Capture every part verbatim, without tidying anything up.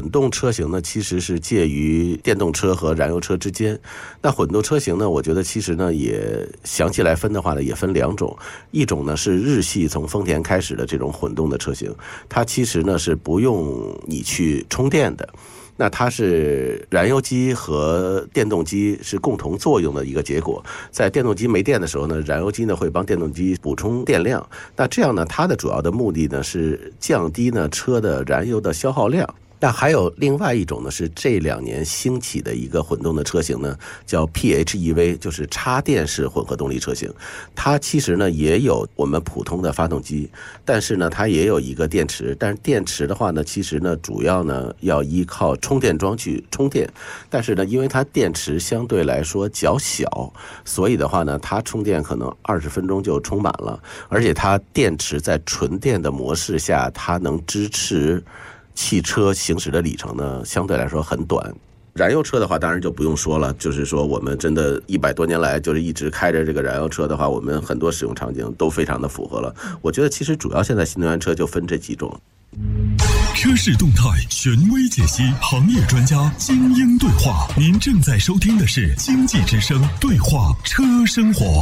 混动车型呢，其实是介于电动车和燃油车之间。那混动车型呢，我觉得其实呢也详细来分的话呢，也分两种。一种呢是日系从丰田开始的这种混动的车型，它其实呢是不用你去充电的。那它是燃油机和电动机是共同作用的一个结果，在电动机没电的时候呢，燃油机呢会帮电动机补充电量。那这样呢，它的主要的目的呢是降低呢车的燃油的消耗量。那还有另外一种呢，是这两年兴起的一个混动的车型呢，叫 P H E V， 就是插电式混合动力车型。它其实呢也有我们普通的发动机，但是呢它也有一个电池，但是电池的话呢，其实呢主要呢要依靠充电桩去充电，但是呢因为它电池相对来说较小，所以的话呢它充电可能二十分钟就充满了，而且它电池在纯电的模式下，它能支持汽车行驶的里程呢，相对来说很短。燃油车的话，当然就不用说了，就是说我们真的一百多年来就是一直开着这个燃油车的话，我们很多使用场景都非常的符合了。我觉得其实主要现在新能源车就分这几种。 车市动态，权威解析，行业专家精英对话。您正在收听的是经济之声对话车生活。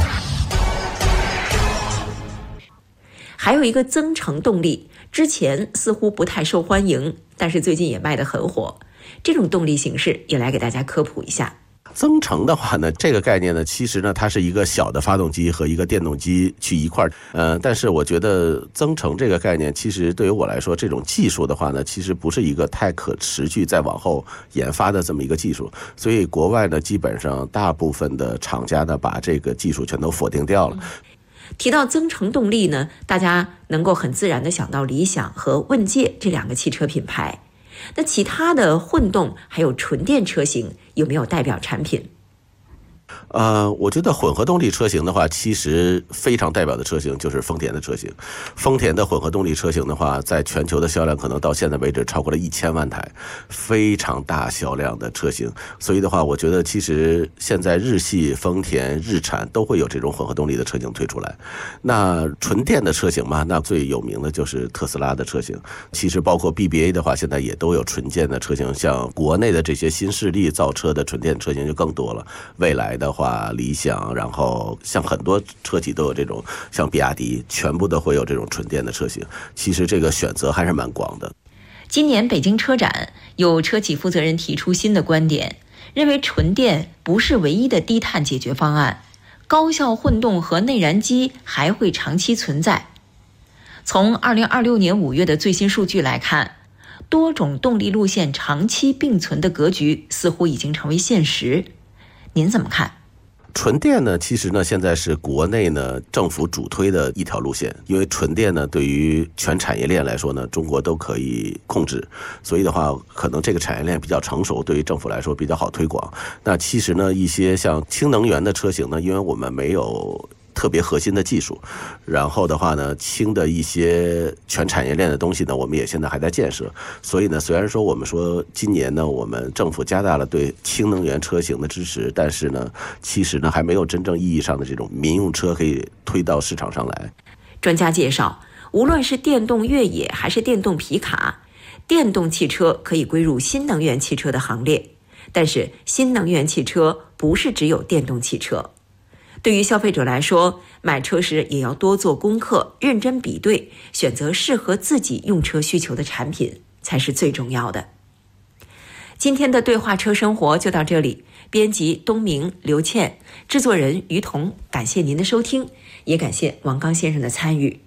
还有一个增程动力，之前似乎不太受欢迎，但是最近也卖得很火。这种动力形式也来给大家科普一下。 增程的话呢，这个概念呢，其实呢，它是一个小的发动机和一个电动机去一块儿，呃，但是我觉得增程这个概念，其实对于我来说，这种技术的话呢，其实不是一个太可持续再往后研发的这么一个技术，所以国外呢，基本上大部分的厂家呢，把这个技术全都否定掉了。 提到增程动力呢，大家能够很自然地想到理想和问界这两个汽车品牌。那其他的混动还有纯电车型有没有代表产品？ 呃，我觉得混合动力车型的话，其实非常代表的车型就是丰田的车型。丰田的混合动力车型的话，在全球的销量可能到现在为止超过了一千万台，非常大销量的车型。所以的话，我觉得其实现在日系、丰田、日产都会有这种混合动力的车型推出来。那纯电的车型嘛，那最有名的就是特斯拉的车型。其实包括 B B A 的话，现在也都有纯电的车型，像国内的这些新势力造车的纯电车型就更多了。未来的话，理想，然后像很多车企都有这种，像比亚迪，全部都会有这种纯电的车型。其实这个选择还是蛮广的。 今年北京车展，有车企负责人提出新的观点，认为纯电不是唯一的低碳解决方案，高效混动和内燃机还会长期存在。从二零二六年五月的最新数据来看，多种动力路线长期并存的格局似乎已经成为现实。您怎么看？ 纯电呢，其实呢，现在是国内呢政府主推的一条路线，因为纯电呢，对于全产业链来说呢，中国都可以控制，所以的话，可能这个产业链比较成熟，对于政府来说比较好推广。那其实呢，一些像氢能源的车型呢，因为我们没有特别核心的技术，然后的话呢，氢的一些全产业链的东西呢，我们也现在还在建设。所以呢，虽然说我们说今年呢，我们政府加大了对氢能源车型的支持，但是呢，其实呢，还没有真正意义上的这种民用车可以推到市场上来。 专家介绍，无论是电动越野还是电动皮卡，电动汽车可以归入新能源汽车的行列，但是新能源汽车不是只有电动汽车。对于消费者来说，买车时也要多做功课，认真比对，选择适合自己用车需求的产品才是最重要的。今天的对话车生活就到这里，编辑东明、刘倩，制作人于彤，感谢您的收听，也感谢王刚先生的参与。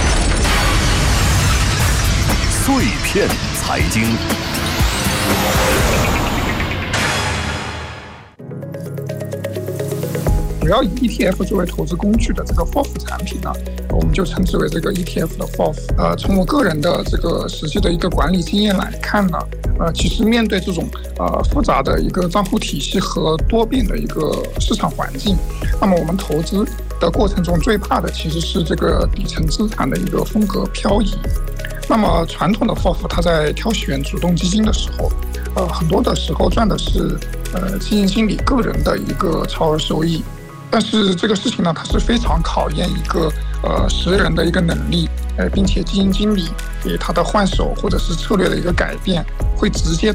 碎片财经。 主要以 E T F 作为投资工具的这个 F O F 产品呢，我们就称之为这个 E T F 的 F O F。呃，从我个人的这个实际的一个管理经验来看呢，呃，其实面对这种呃复杂的一个账户体系和多变的一个市场环境，那么我们投资的过程中最怕的其实是这个底层资产的一个风格漂移。那么传统的 F O F 它在挑选主动基金的时候，呃，很多的时候赚的是呃基金经理个人的一个超额收益。但是这个事情呢，它是非常考验一个呃识人的一个能力，呃，并且基金经理给他的换手或者是策略的一个改变，会直接